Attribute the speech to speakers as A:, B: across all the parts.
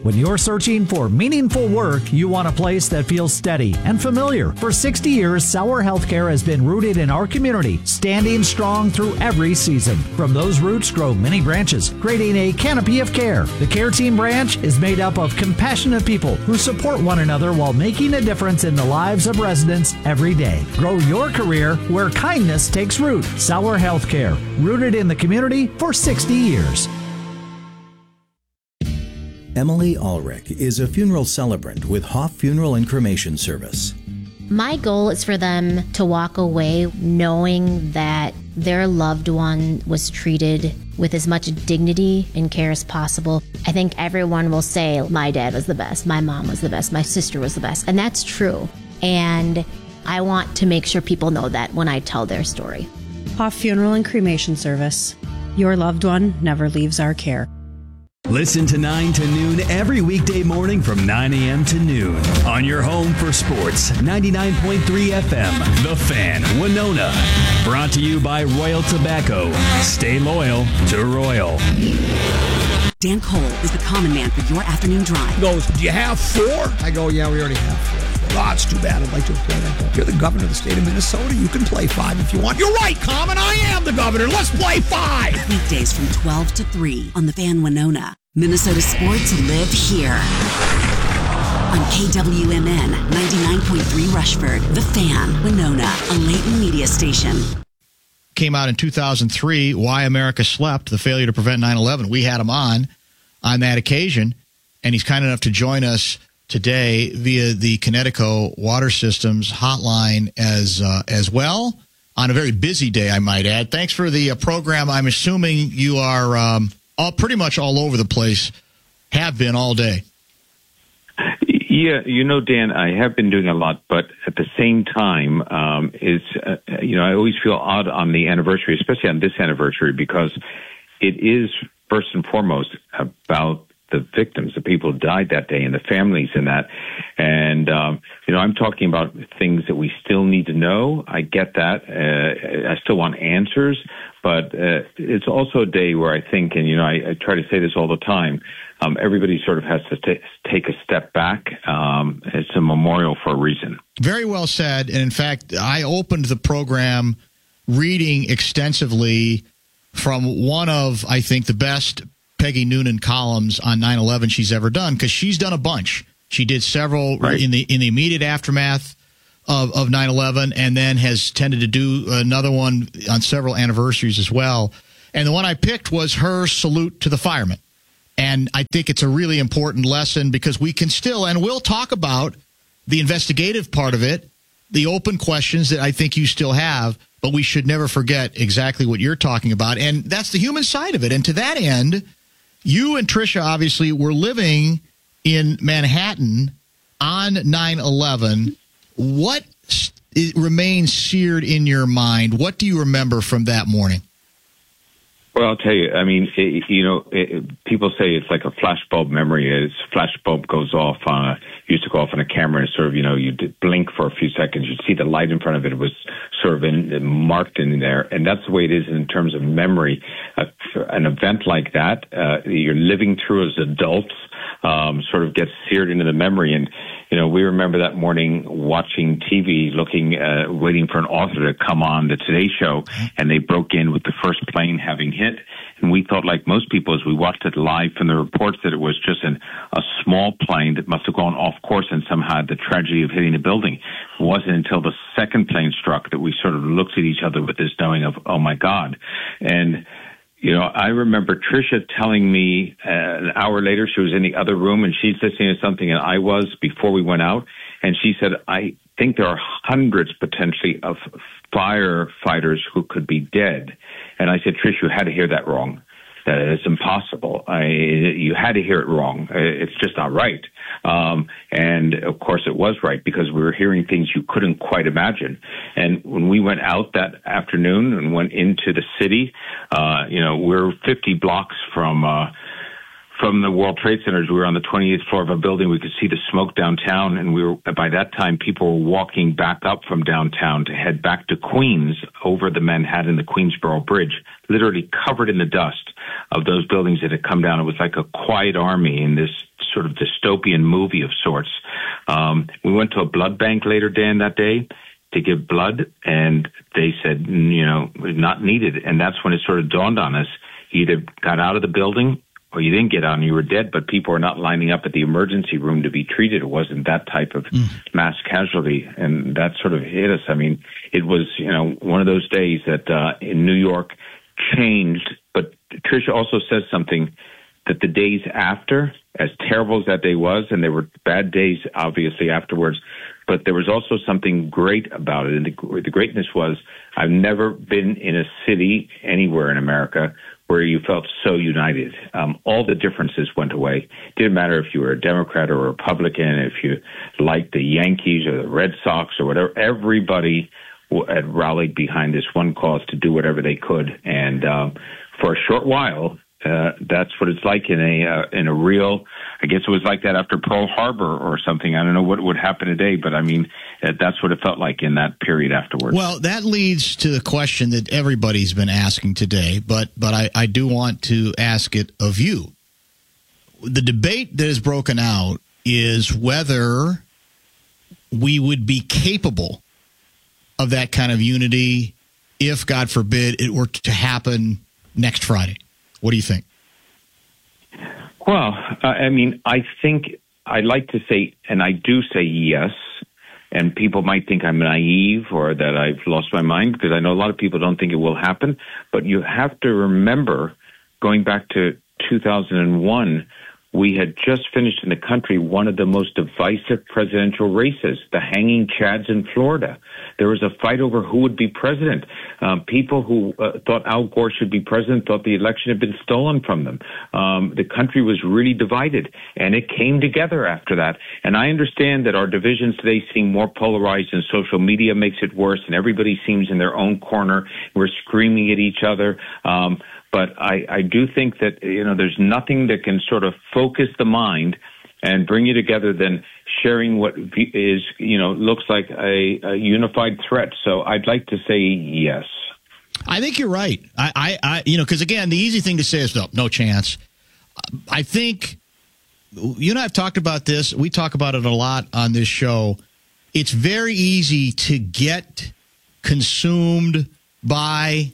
A: When you're searching for meaningful work, you want a place that feels steady and familiar. For 60 years, Sauer Healthcare has been rooted in our community, standing strong through every season. From those roots grow many branches, creating a canopy of care. The Care Team branch is made up of compassionate people who support one another while making a difference in the lives of residents every day. Grow your career where kindness takes root. Sauer Healthcare, rooted in the community for 60 years.
B: Emily Ulrich is a funeral celebrant with Hoff Funeral and Cremation Service.
C: My goal is for them to walk away knowing that their loved one was treated with as much dignity and care as possible. I think everyone will say, my dad was the best, my mom was the best, my sister was the best, and that's true. And I want to make sure people know that when I tell their story.
D: Hoff Funeral and Cremation Service. Your loved one never leaves our care.
E: Listen to 9 to noon every weekday morning from 9 a.m. to noon on your home for sports, 99.3 FM, The Fan, Winona. Brought to you by Royal Tobacco. Stay loyal to Royal.
F: Dan Cole is the common man for your afternoon drive.
G: He goes, do you have 4? I go, yeah, we already have 4. Oh, it's too bad. I'd like to have played that. You're the governor of the state of Minnesota. You can play 5 if you want. You're right, Common. I am the governor. Let's play 5.
F: Weekdays from 12 to 3 on The Fan Winona. Minnesota sports live here. On KWMN 99.3 Rushford, The Fan, Winona, a Leighton media station.
H: Came out in 2003, Why America Slept, the failure to prevent 9/11. We had him on that occasion, and he's kind enough to join us today via the Connecticut Water Systems hotline as well on a very busy day, I might add. Thanks for the program. I'm assuming you are pretty much all over the place, have been all day.
I: Yeah, Dan, I have been doing a lot, but at the same time, I always feel odd on the anniversary, especially on this anniversary, because it is first and foremost about the victims, the people who died that day, and the families in that. And, I'm talking about things that we still need to know. I get that. I still want answers, but it's also a day where I think, and, I try to say this all the time, everybody sort of has to take a step back. It's a memorial for a reason.
H: Very well said. And in fact, I opened the program reading extensively from one of, I think, the best Peggy Noonan columns on 9/11 she's ever done, because she's done a bunch. She did several in the immediate aftermath of 9/11, and then has tended to do another one on several anniversaries as well. And the one I picked was her salute to the firemen. And I think it's a really important lesson, because we can still, and we'll talk about the investigative part of it, the open questions that I think you still have, but we should never forget exactly what you're talking about. And that's the human side of it. And to that end, you and Tricia obviously were living in Manhattan on 9/11. What remains seared in your mind? What do you remember from that morning?
I: Well, I'll tell you, I mean, people say it's like a flashbulb memory. A flashbulb goes off used to go off on a camera, and sort of, you'd blink for a few seconds. You'd see the light in front of it. It was sort of marked in there. And that's the way it is in terms of memory. An event like that, you're living through as adults, sort of gets seared into the memory. And, we remember that morning watching TV, waiting for an author to come on the Today Show, and they broke in with the first plane having hit. And we thought, like most people, as we watched it live from the reports, that it was just a small plane that must have gone off course and somehow had the tragedy of hitting the building. It wasn't until the second plane struck that we sort of looked at each other with this knowing of, oh, my God. And I remember Tricia telling me an hour later, she was in the other room and she's listening to something, and I was before we went out. And she said, I think there are hundreds potentially of firefighters who could be dead. And I said, Trish, you had to hear that wrong. That it's impossible. You had to hear it wrong. It's just not right. And of course it was right, because we were hearing things you couldn't quite imagine. And when we went out that afternoon and went into the city, we're 50 blocks from the World Trade Centers. We were on the 28th floor of a building. We could see the smoke downtown, and by that time, people were walking back up from downtown to head back to Queens over the Manhattan, the Queensboro Bridge, literally covered in the dust of those buildings that had come down. It was like a quiet army in this sort of dystopian movie of sorts. We went to a blood bank later, Dan, that day to give blood, and they said, not needed. And that's when it sort of dawned on us. You either got out of the building or you didn't get out and you were dead, but people are not lining up at the emergency room to be treated. It wasn't that type of mass casualty, and that sort of hit us. I mean, it was, one of those days that in New York changed, but Tricia also says something that the days after, as terrible as that day was, and there were bad days, obviously, afterwards, but there was also something great about it. And the greatness was, I've never been in a city anywhere in America where you felt so united. All the differences went away. It didn't matter if you were a Democrat or a Republican, if you liked the Yankees or the Red Sox or whatever. Everybody had rallied behind this one cause to do whatever they could. And for a short while, that's what it's like in a real. I guess it was like that after Pearl Harbor or something. I don't know what would happen today, but I mean, that's what it felt like in that period afterwards.
H: Well, that leads to the question that everybody's been asking today, but I do want to ask it of you. The debate that is broken out is whether we would be capable of that kind of unity if, God forbid, it were to happen next Friday. What do you think?
I: Well, I mean, I think I like to say, and I do say yes, and people might think I'm naive or that I've lost my mind, because I know a lot of people don't think it will happen, but you have to remember, going back to 2001, we had just finished in the country one of the most divisive presidential races, the hanging chads in Florida. There was a fight over who would be president. People who thought Al Gore should be president thought the election had been stolen from them. The country was really divided, and it came together after that. And I understand that our divisions today seem more polarized, and social media makes it worse, and everybody seems in their own corner. We're screaming at each other. But I do think that, there's nothing that can sort of focus the mind and bring you together than sharing what is, looks like a unified threat. So I'd like to say yes.
H: I think you're right. Because again, the easy thing to say is no chance. I think you and I have talked about this. We talk about it a lot on this show. It's very easy to get consumed by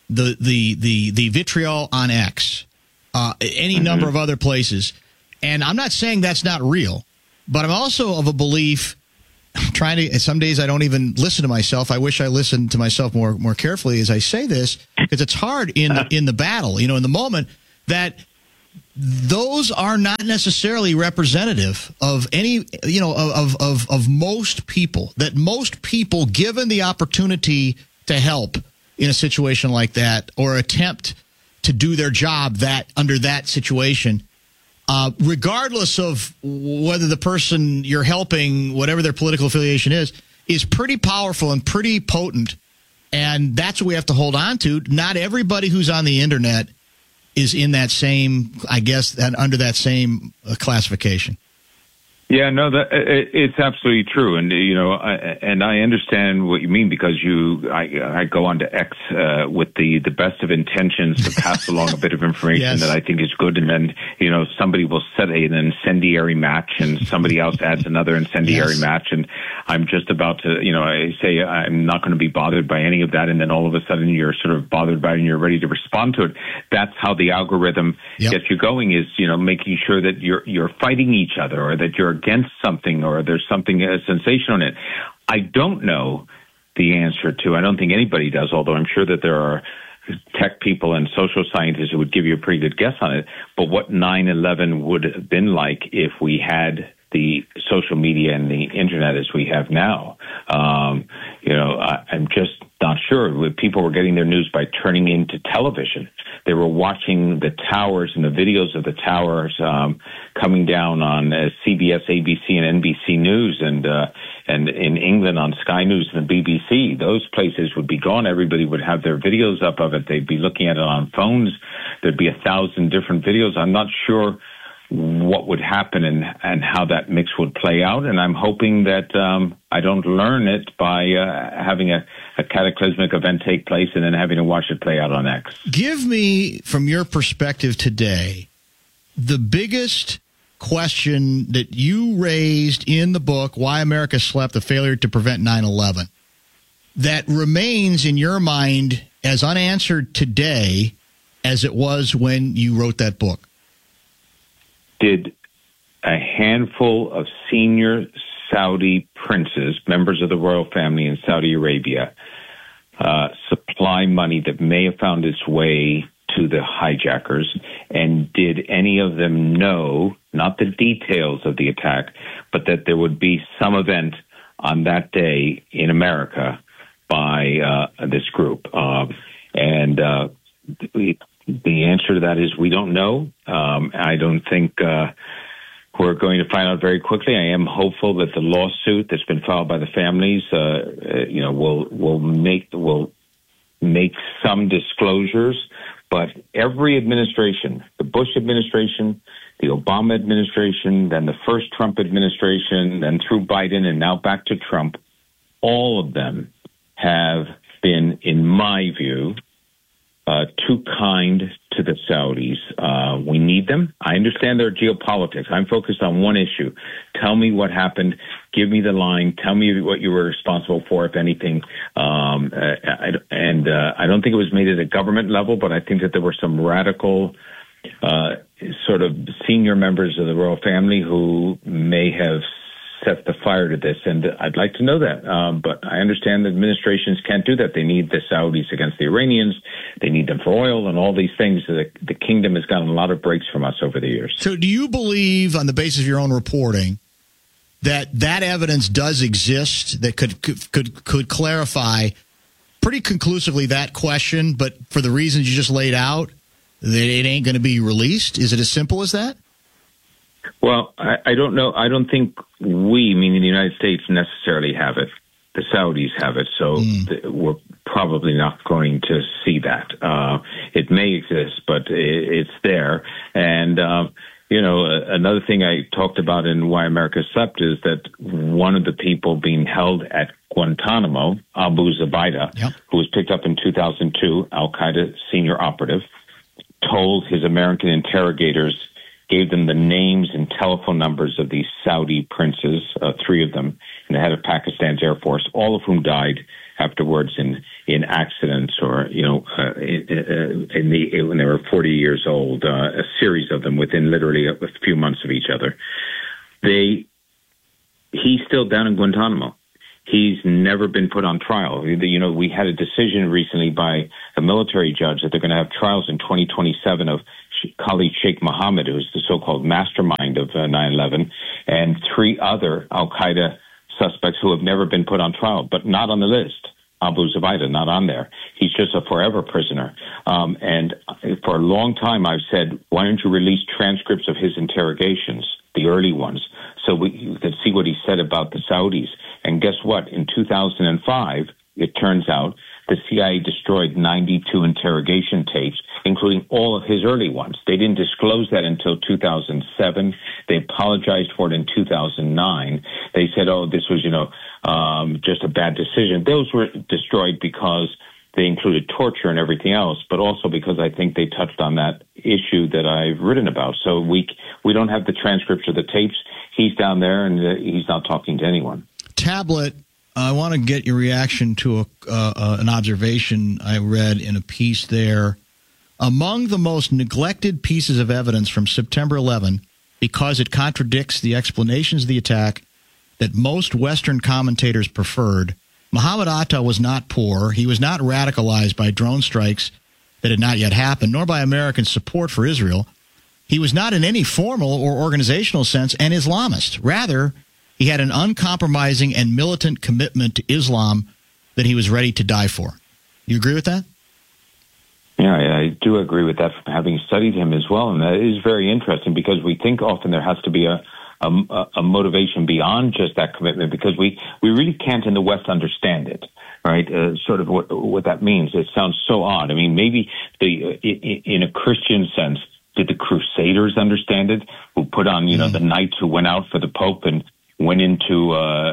H: the vitriol on X, any number of other places. And I'm not saying that's not real, but I'm also of a belief, some days I don't even listen to myself. I wish I listened to myself more carefully as I say this, because it's hard in the battle, in the moment, that those are not necessarily representative of any, of most people, that most people, given the opportunity to help in a situation like that, or attempt to do their job under that situation, regardless of whether the person you're helping, whatever their political affiliation is pretty powerful and pretty potent. And that's what we have to hold on to. Not everybody who's on the internet is in that same, I guess, under that same classification.
I: Yeah, no, it's absolutely true, and and I understand what you mean, because I go on to X with the best of intentions to pass along a bit of information that I think is good, and then somebody will set an incendiary match, and somebody else adds another incendiary match, and I'm just about to I say I'm not going to be bothered by any of that, and then all of a sudden you're sort of bothered by it and you're ready to respond to it. That's how the algorithm gets you going, is making sure that you're fighting each other, or that you're against something, or there's something sensational in it. I don't know the answer to. I don't think anybody does, although I'm sure that there are tech people and social scientists who would give you a pretty good guess on it. But what 9/11 would have been like if we had the social media and the internet as we have now, I'm just not sure. People were getting their news by turning into television. They were watching the towers and the videos of the towers coming down on CBS, ABC, and NBC News, and in England on Sky News and the BBC. Those places would be gone. Everybody would have their videos up of it. They'd be looking at it on phones. There'd be 1,000 different videos. I'm not sure what would happen and how that mix would play out. And I'm hoping that I don't learn it by having a cataclysmic event take place and then having to watch it play out on X.
H: Give me, from your perspective today, the biggest question that you raised in the book, Why America Slept, the Failure to Prevent 9/11, that remains in your mind as unanswered today as it was when you wrote that book?
I: Did a handful of senior Saudi princes, members of the royal family in Saudi Arabia, supply money that may have found its way to the hijackers? And did any of them know, not the details of the attack, but that there would be some event on that day in America by this group? And the answer to that is we don't know. I don't think we're going to find out very quickly. I am hopeful that the lawsuit that's been filed by the families, will make some disclosures. But every administration, the Bush administration, the Obama administration, then the first Trump administration, then through Biden, and now back to Trump, all of them have been, in my view, too kind to the Saudis. We need them. I understand their geopolitics. I'm focused on one issue. Tell me what happened. Give me the line. Tell me what you were responsible for, if anything. I don't think it was made at a government level, but I think that there were some radical sort of senior members of the royal family who may have set the fire to this, and I'd like to know that. But I understand that administrations can't do that. They need the Saudis against the Iranians. They need them for oil and all these things. The kingdom has gotten a lot of breaks from us over the years.
H: So do you believe, on the basis of your own reporting, that evidence does exist that could clarify pretty conclusively that question, but for the reasons you just laid out, that it ain't going to be released? Is it as simple as that?
I: Well, I don't know. I don't think we, meaning the United States, necessarily have it. The Saudis have it, so we're probably not going to see that. It may exist, but it's there. And, another thing I talked about in Why America Slept is that one of the people being held at Guantanamo, Abu Zubaydah, who was picked up in 2002, Al-Qaeda senior operative, told his American interrogators, gave them the names and telephone numbers of these Saudi princes, 3 of them, and the head of Pakistan's Air Force, all of whom died afterwards in accidents or, when they were 40 years old, a series of them within literally a few months of each other. He's still down in Guantanamo. He's never been put on trial. We had a decision recently by a military judge that they're going to have trials in 2027 of Khalid Sheikh Mohammed, who's the so-called mastermind of 9/11, and 3 other Al-Qaeda suspects who have never been put on trial, but not on the list. Abu Zubaydah, not on there. He's just a forever prisoner. And for a long time, I've said, why don't you release transcripts of his interrogations, the early ones, so we could see what he said about the Saudis. And guess what? In 2005, it turns out the CIA destroyed 92 interrogation tapes, including all of his early ones. They didn't disclose that until 2007. They apologized for it in 2009. They said, this was, just a bad decision. Those were destroyed because they included torture and everything else, but also because I think they touched on that issue that I've written about. So we don't have the transcripts of the tapes. He's down there, and he's not talking to anyone.
H: Tablet, I want to get your reaction to an observation I read in a piece there. Among the most neglected pieces of evidence from September 11, because it contradicts the explanations of the attack that most Western commentators preferred, Mohammed Atta was not poor. He was not radicalized by drone strikes that had not yet happened, nor by American support for Israel. He was not in any formal or organizational sense an Islamist. Rather, he had an uncompromising and militant commitment to Islam that he was ready to die for. You agree with that?
I: Yeah, I do agree with that from having studied him as well. And that is very interesting because we think often there has to be a motivation beyond just that commitment because we really can't in the West understand it, right? Sort of what that means. It sounds so odd. I mean, maybe in a Christian sense, did the Crusaders understand it? Who put on, the knights who went out for the Pope and went into,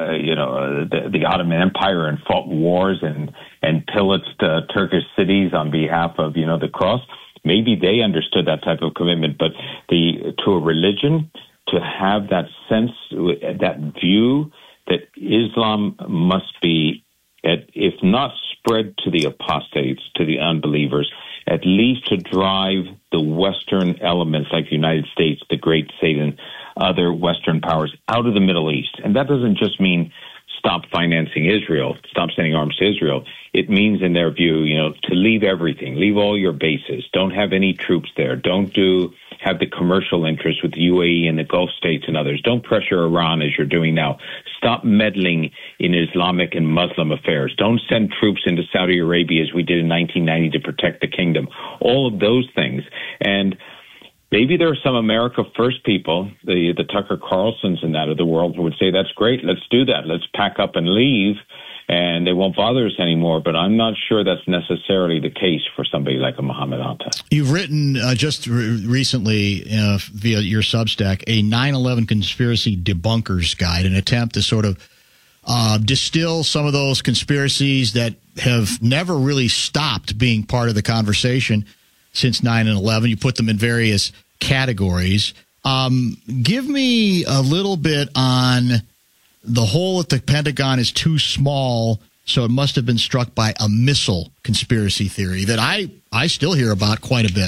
I: the Ottoman Empire and fought wars and pillaged Turkish cities on behalf of, the cross. Maybe they understood that type of commitment, but to a religion, to have that sense, that view that Islam must be, if not spread to the apostates, to the unbelievers, at least to drive the Western elements like the United States, the Great Satan, other Western powers out of the Middle East. And that doesn't just mean stop financing Israel, stop sending arms to Israel. It means, in their view, to leave everything, leave all your bases, don't have any troops there, don't have the commercial interests with the UAE and the Gulf states and others. Don't pressure Iran as you're doing now. Stop meddling in Islamic and Muslim affairs. Don't send troops into Saudi Arabia as we did in 1990 to protect the kingdom. All of those things. And maybe there are some America First people, the Tucker Carlsons and that of the world, who would say, that's great, let's do that. Let's pack up and leave, and they won't bother us anymore. But I'm not sure that's necessarily the case for somebody like a Mohammed Atta.
H: You've written just recently via your Substack a 9/11 conspiracy debunkers guide, an attempt to sort of distill some of those conspiracies that have never really stopped being part of the conversation since 9/11. You put them in various categories. Give me a little bit on the hole at the Pentagon is too small, so it must have been struck by a missile conspiracy theory that I still hear about quite a bit.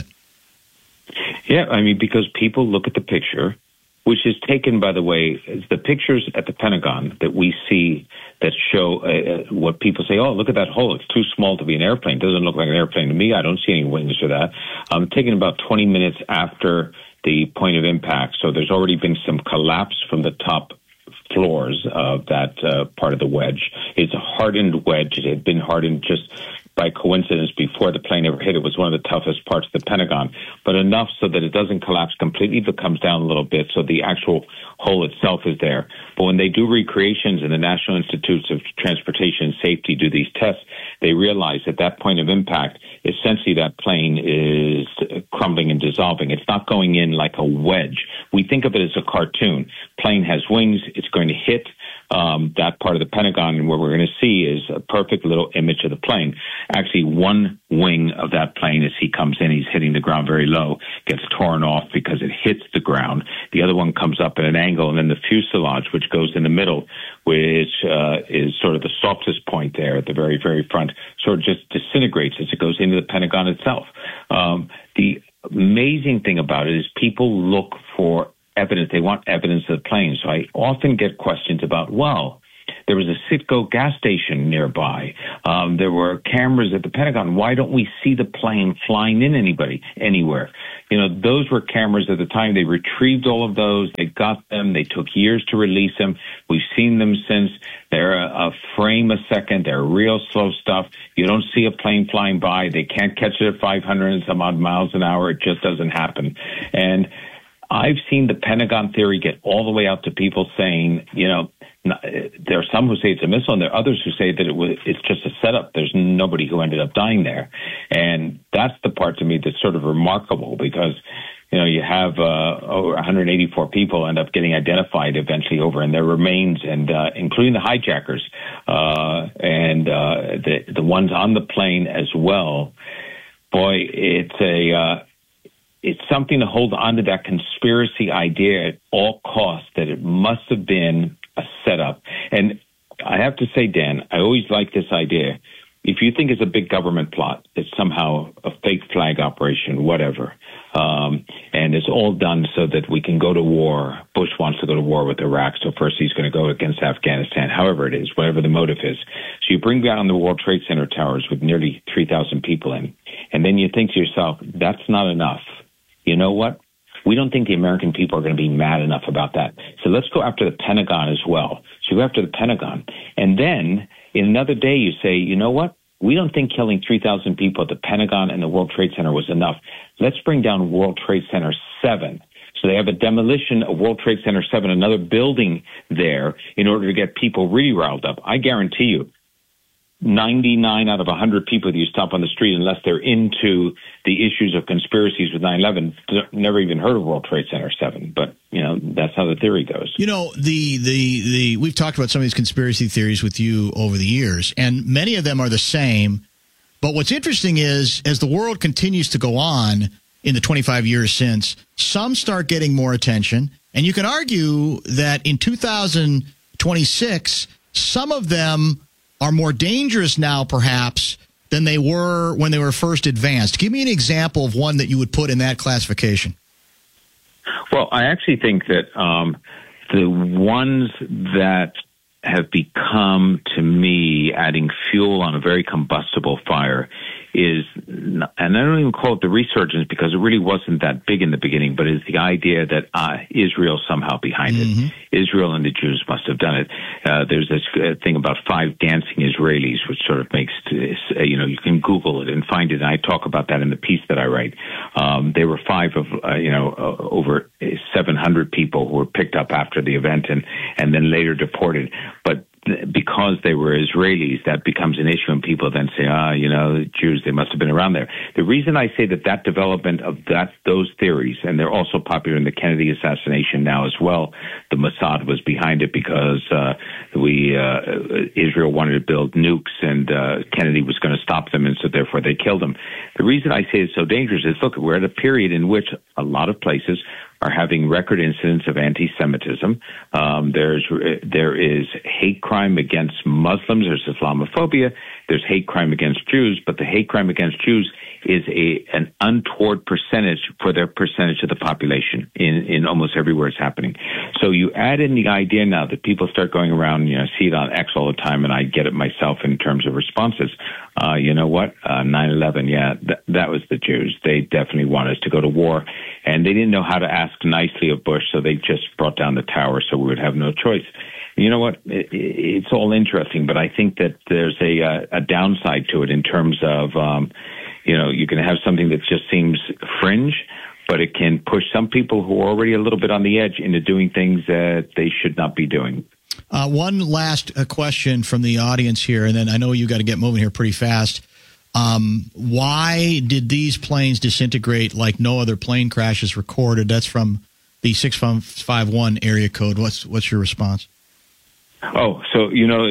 I: Yeah, I mean, because people look at the picture, which is taken, by the way, the pictures at the Pentagon that we see that show what people say, oh, look at that hole. It's too small to be an airplane. It doesn't look like an airplane to me. I don't see any wings or that. Taken about 20 minutes after the point of impact. So there's already been some collapse from the top floors of that part of the wedge. It's a hardened wedge. It had been hardened just by coincidence before the plane ever hit. It was one of the toughest parts of the Pentagon, but enough so that it doesn't collapse completely, but comes down a little bit, so the actual hole itself is there. But when they do recreations and the National Institutes of Transportation and Safety do these tests, they realize at that point of impact, essentially that plane is crumbling and dissolving. It's not going in like a wedge. We think of it as a cartoon. Plane has wings. It's going to hit that part of the Pentagon, and what we're going to see is a perfect little image of the plane. Actually, one wing of that plane, as he comes in, he's hitting the ground very low, gets torn off because it hits the ground. The other one comes up at an angle, and then the fuselage, which goes in the middle, which is sort of the softest point there at the very, very front, sort of just disintegrates as it goes into the Pentagon itself. The amazing thing about it is people look for evidence. They want evidence of the plane. So I often get questions about, well, there was a Citgo gas station nearby. There were cameras at the Pentagon. Why don't we see the plane flying in anywhere? Those were cameras at the time. They retrieved all of those. They got them. They took years to release them. We've seen them since. They're a frame a second. They're real slow stuff. You don't see a plane flying by. They can't catch it at 500 and some odd miles an hour. It just doesn't happen. And I've seen the Pentagon theory get all the way out to people saying, there are some who say it's a missile, and there are others who say that it's just a setup. There's nobody who ended up dying there. And that's the part to me that's sort of remarkable because, you have over 184 people end up getting identified eventually over in their remains, and including the hijackers and the ones on the plane as well. Boy, it's something to hold on to that conspiracy idea at all costs, that it must have been a setup. And I have to say, Dan, I always like this idea. If you think it's a big government plot, it's somehow a fake flag operation, whatever, and it's all done so that we can go to war. Bush wants to go to war with Iraq, so first he's going to go against Afghanistan, however it is, whatever the motive is. So you bring down the World Trade Center towers with nearly 3,000 people in, and then you think to yourself, that's not enough. You know what? We don't think the American people are going to be mad enough about that. So let's go after the Pentagon as well. So you go after the Pentagon. And then in another day, you say, you know what? We don't think killing 3,000 people at the Pentagon and the World Trade Center was enough. Let's bring down World Trade Center 7. So they have a demolition of World Trade Center 7, another building there, in order to get people really riled up. I guarantee you, 99 out of 100 people that you stop on the street, unless they're into the issues of conspiracies with 9/11, never even heard of World Trade Center 7. But, that's how the theory goes.
H: We've talked about some of these conspiracy theories with you over the years, and many of them are the same. But what's interesting is, as the world continues to go on, in the 25 years since. Some start getting more attention. And you can argue that in 2026, some of them are more dangerous now, perhaps, than they were when they were first advanced. Give me an example of one that you would put in that classification.
I: Well, I actually think that the ones that have become, to me, adding fuel on a very combustible fire is, and I don't even call it the resurgence because it really wasn't that big in the beginning, but is the idea that Israel somehow behind it. Israel and the Jews must have done it. There's this thing about 5 dancing Israelis, which sort of makes, you can Google it and find it. And I talk about that in the piece that I write. There were 5 of, over 700 people who were picked up after the event and then later deported. But because they were Israelis, that becomes an issue, and people then say, the Jews, they must have been around there. The reason I say that development of those theories, and they're also popular in the Kennedy assassination now as well, the Mossad was behind it because Israel wanted to build nukes, and Kennedy was going to stop them, and so therefore they killed him. The reason I say it's so dangerous is, look, we're at a period in which a lot of places are having record incidents of anti-Semitism. There is hate crime against Muslims. There's Islamophobia. There's hate crime against Jews. But the hate crime against Jews is an untoward percentage for their percentage of the population in almost everywhere it's happening. So you add in the idea now that people start going around, see it on X all the time, and I get it myself in terms of responses. You know what? 9/11, that was the Jews. They definitely want us to go to war. And they didn't know how to ask nicely of Bush, so they just brought down the tower so we would have no choice. You know what? It's all interesting, but I think that there's a downside to it in terms of, you can have something that just seems fringe, but it can push some people who are already a little bit on the edge into doing things that they should not be doing.
H: One last question from the audience here, and then I know you got to get moving here pretty fast. Why did these planes disintegrate like no other plane crashes recorded? That's from the 651 area code. What's your response?
I: Oh, so,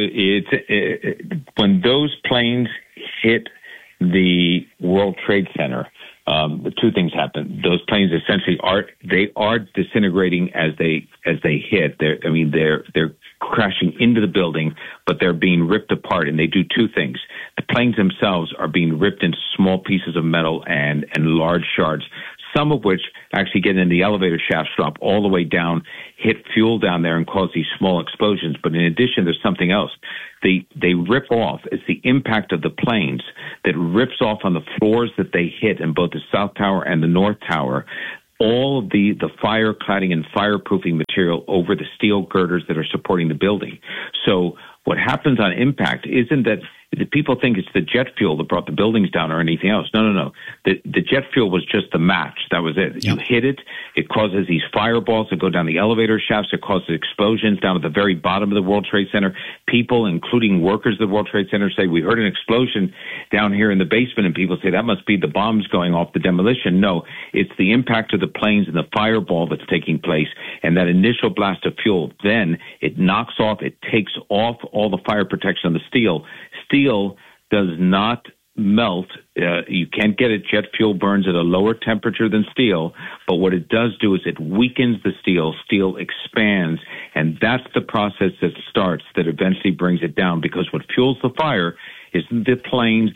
I: when those planes hit the World Trade Center, two things happen. Those planes essentially are disintegrating as they hit. They're crashing into the building, but they're being ripped apart, and they do two things. The planes themselves are being ripped into small pieces of metal and large shards, some of which actually get in the elevator shafts, drop all the way down, hit fuel down there, and cause these small explosions. But in addition, there's something else. They rip off. It's the impact of the planes that rips off on the floors that they hit in both the South Tower and the North Tower, all of the fire cladding and fireproofing material over the steel girders that are supporting the building. So what happens on impact isn't that the people think it's the jet fuel that brought the buildings down or anything else. No. The jet fuel was just the match. That was it. Yep. You hit it. It causes these fireballs that go down the elevator shafts. It causes explosions down at the very bottom of the World Trade Center. People, including workers of the World Trade Center, say, we heard an explosion down here in the basement, and people say that must be the bombs going off the demolition. No, it's the impact of the planes and the fireball that's taking place, and that initial blast of fuel. Then it knocks off, it takes off all the fire protection on the steel. Steel does not melt. You can't get it. Jet fuel burns at a lower temperature than steel, but what it does do is it weakens the steel. Steel expands, and that's the process that starts that eventually brings it down, because what fuels the fire isn't the planes.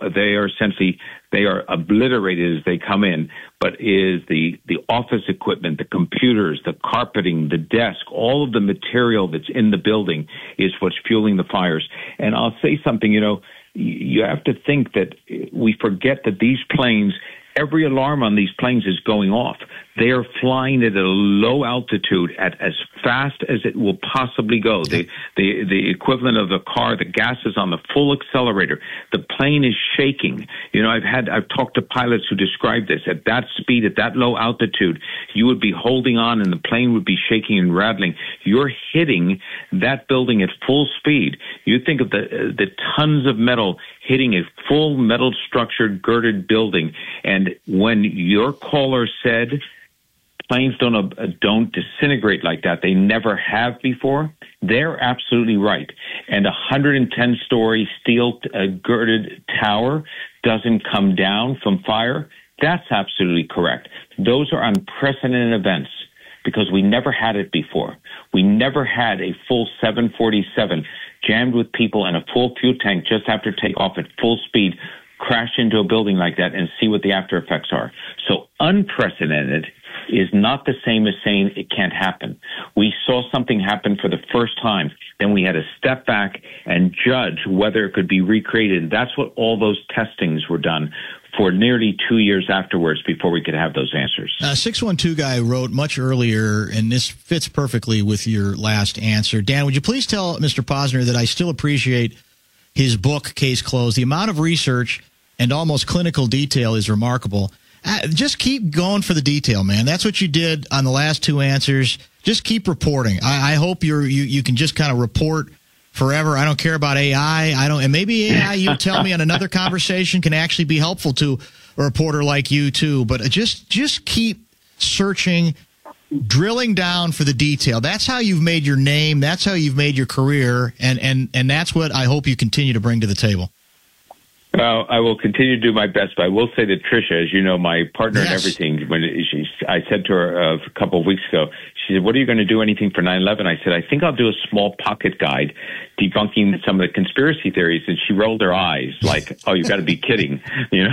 I: They are obliterated as they come in, but is the office equipment, the computers, the carpeting, the desk, all of the material that's in the building is what's fueling the fires. And I'll say something, you have to think that we forget that these planes, every alarm on these planes is going off. They are flying at a low altitude at as fast as it will possibly go. The equivalent of a car, the gas is on the full accelerator. The plane is shaking. I've talked to pilots who describe this. At that speed, at that low altitude, you would be holding on and the plane would be shaking and rattling. You're hitting that building at full speed. You think of the tons of metal hitting a full metal structured girded building. And when your caller said planes don't disintegrate like that, they never have before, they're absolutely right. And a 110-story steel girded tower doesn't come down from fire. That's absolutely correct. Those are unprecedented events because we never had it before. We never had a full 747 jammed with people and a full fuel tank just after takeoff at full speed crash into a building like that and see what the after effects are. So unprecedented is not the same as saying it can't happen. We saw something happen for the first time. Then we had to step back and judge whether it could be recreated. That's what all those testings were done for nearly 2 years afterwards before we could have those answers.
H: 612 guy wrote much earlier, and this fits perfectly with your last answer. Dan, would you please tell Mr. Posner that I still appreciate his book, Case Closed. The amount of research and almost clinical detail is remarkable. Just keep going for the detail, man. That's what you did on the last two answers. Just keep reporting. I hope you can just kind of report forever. I don't care about AI. And maybe AI, you tell me on another conversation, can actually be helpful to a reporter like you too. But just keep searching, drilling down for the detail. That's how you've made your name. That's how you've made your career, and that's what I hope you continue to bring to the table.
I: Well, I will continue to do my best, but I will say that Tricia, as you know, my partner and everything, I said to her a couple of weeks ago, she said, "What are you going to do anything for 9/11?" I said, "I think I'll do a small pocket guide debunking some of the conspiracy theories." And she rolled her eyes like, "Oh, you got to be kidding."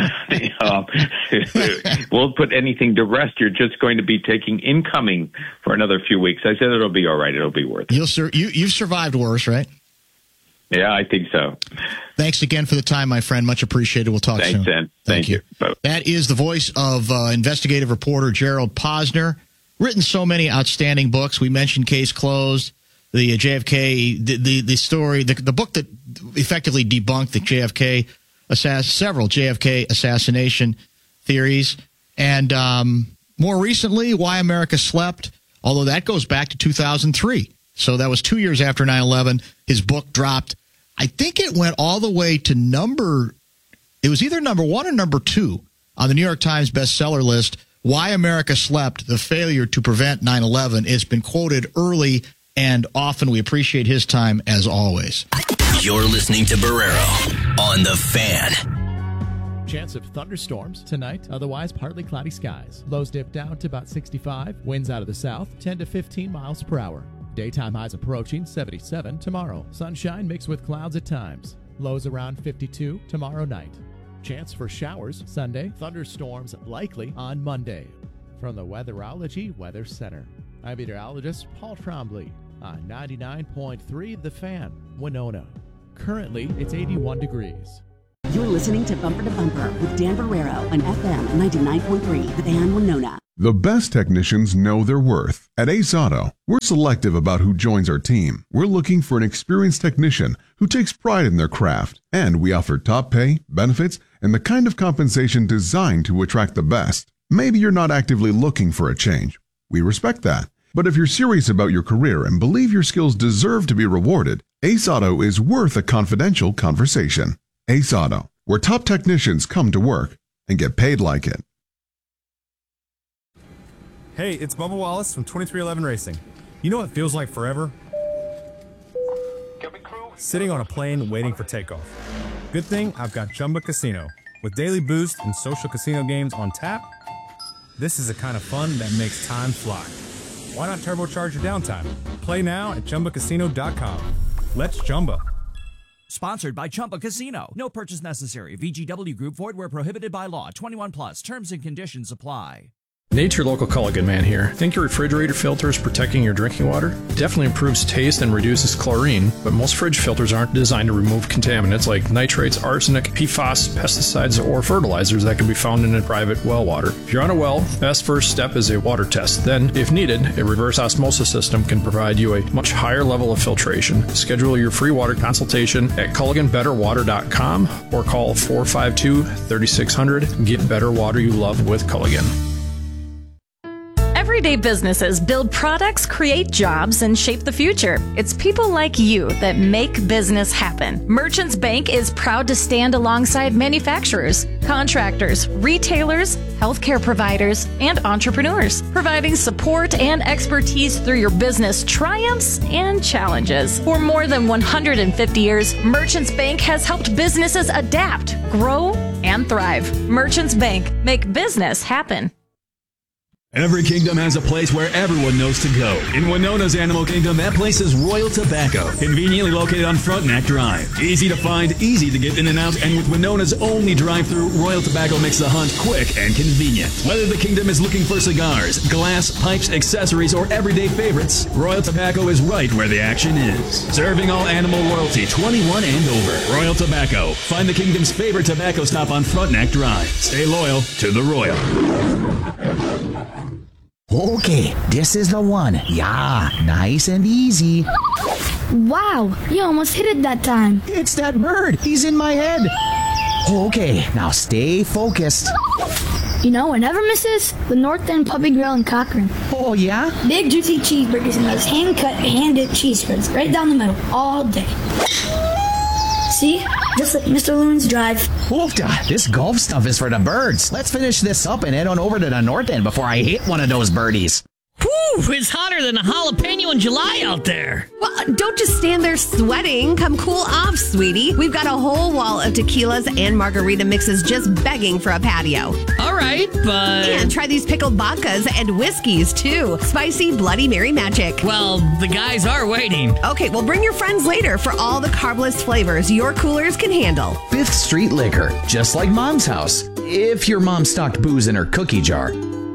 I: Won't put anything to rest. You're just going to be taking incoming for another few weeks. I said, it'll be all right. It'll be worth it.
H: You've survived worse, right?
I: Yeah, I think so.
H: Thanks again for the time, my friend. Much appreciated. We'll talk soon.
I: Thanks, Dan. Thank you. Bye.
H: That is the voice of investigative reporter Gerald Posner. Written so many outstanding books. We mentioned Case Closed, the JFK, the story, the book that effectively debunked the several JFK assassination theories. And more recently, Why America Slept, although that goes back to 2003. So that was 2 years after 9/11. His book dropped. I think it went all the way to it was either number 1 or number 2 on the New York Times bestseller list. Why America Slept, The Failure to Prevent 9/11. It's been quoted early and often. We appreciate his time as always.
E: You're listening to Barrero on The Fan.
J: Chance of thunderstorms tonight, otherwise partly cloudy skies. Lows dip down to about 65. Winds out of the south, 10 to 15 miles per hour. Daytime highs approaching 77 tomorrow. Sunshine mixed with clouds at times. Lows around 52 tomorrow night. Chance for showers Sunday. Thunderstorms likely on Monday. From the Weatherology Weather Center, I'm meteorologist Paul Trombley on 99.3 The Fan, Winona. Currently, it's 81 degrees.
F: You're listening to Bumper to Bumper with Dan Barrero on FM 99.3 The Fan, Winona.
K: The best technicians know their worth. At Ace Auto, we're selective about who joins our team. We're looking for an experienced technician who takes pride in their craft. And we offer top pay, benefits, and the kind of compensation designed to attract the best. Maybe you're not actively looking for a change. We respect that. But if you're serious about your career and believe your skills deserve to be rewarded, Ace Auto is worth a confidential conversation. Ace Auto, where top technicians come to work and get paid like it.
L: Hey, it's Bubba Wallace from 2311 Racing. You know what feels like forever? Sitting on a plane waiting for takeoff. Good thing I've got Chumba Casino. With daily boost and social casino games on tap, this is the kind of fun that makes time fly. Why not turbocharge your downtime? Play now at ChumbaCasino.com. Let's Chumba.
M: Sponsored by Chumba Casino. No purchase necessary. VGW Group. Void where prohibited by law. 21 plus. Terms and conditions apply.
N: Nature Local Culligan Man here. Think your refrigerator filter is protecting your drinking water? Definitely improves taste and reduces chlorine, but most fridge filters aren't designed to remove contaminants like nitrates, arsenic, PFAS, pesticides, or fertilizers that can be found in a private well water. If you're on a well, the best first step is a water test. Then, if needed, a reverse osmosis system can provide you a much higher level of filtration. Schedule your free water consultation at CulliganBetterWater.com or call 452-3600. Get better water you love with Culligan.
O: Everyday businesses build products, create jobs, and shape the future. It's people like you that make business happen. Merchants Bank is proud to stand alongside manufacturers, contractors, retailers, healthcare providers, and entrepreneurs, providing support and expertise through your business triumphs and challenges. For more than 150 years, Merchants Bank has helped businesses adapt, grow, and thrive. Merchants Bank. Make business happen.
E: Every kingdom has a place where everyone knows to go. In Winona's Animal Kingdom, that place is Royal Tobacco, conveniently located on Frontenac Drive. Easy to find, easy to get in and out, and with Winona's only drive-thru, Royal Tobacco makes the hunt quick and convenient. Whether the kingdom is looking for cigars, glass, pipes, accessories, or everyday favorites, Royal Tobacco is right where the action is. Serving all animal royalty, 21 and over. Royal Tobacco. Find the kingdom's favorite tobacco stop on Frontenac Drive. Stay loyal to the Royal.
P: Okay, this is the one. Yeah, nice and easy.
Q: Wow, you almost hit it that time.
P: It's that bird. He's in my head. Okay, now stay focused.
Q: You know what never misses? The North End Puppy Grill in Cochrane.
P: Oh, yeah?
Q: Big, juicy cheeseburgers and those hand-cut, hand-dipped cheese spreads right down the middle all day. See? Just like Mr. Loon's Drive.
P: Oofda, this golf stuff is for the birds. Let's finish this up and head on over to the North End before I hit one of those birdies.
R: Whew, it's hotter than a jalapeno in July out there.
S: Well, don't just stand there sweating. Come cool off, sweetie. We've got a whole wall of tequilas and margarita mixes just begging for a patio.
R: All right, but...
S: And try these pickled vodkas and whiskeys, too. Spicy Bloody Mary magic.
R: Well, the guys are waiting.
S: Okay, well, bring your friends later for all the carbless flavors your coolers can handle.
P: 5th Street Liquor, just like Mom's house. If your mom stocked booze in her cookie jar.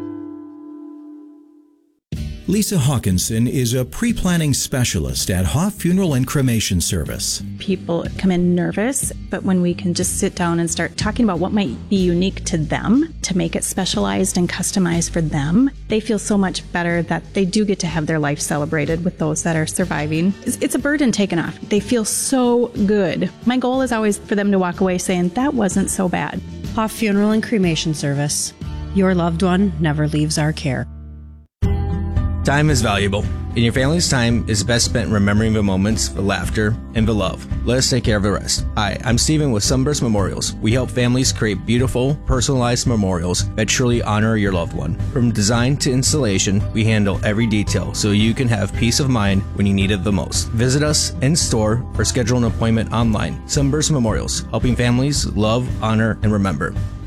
B: Lisa Hawkinson is a pre-planning specialist at Hoff Funeral and Cremation Service.
D: People come in nervous, but when we can just sit down and start talking about what might be unique to them to make it specialized and customized for them, they feel so much better that they do get to have their life celebrated with those that are surviving. It's a burden taken off. They feel so good. My goal is always for them to walk away saying, that wasn't so bad. Hoff Funeral and Cremation Service. Your loved one never leaves our care.
T: Time is valuable, and your family's time is best spent remembering the moments, the laughter, and the love. Let us take care of the rest. Hi, I'm Steven with Sunburst Memorials. We help families create beautiful, personalized memorials that truly honor your loved one. From design to installation, we handle every detail so you can have peace of mind when you need it the most. Visit us in store or schedule an appointment online. Sunburst Memorials, helping families love, honor, and remember.